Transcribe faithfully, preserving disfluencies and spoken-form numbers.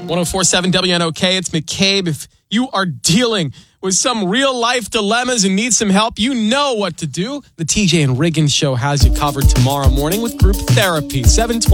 one oh four point seven W N O K, it's McCabe. If you are dealing with some real life dilemmas and need some help, you know what to do. The T J and Riggins Show has you covered tomorrow morning with group therapy. seven twenty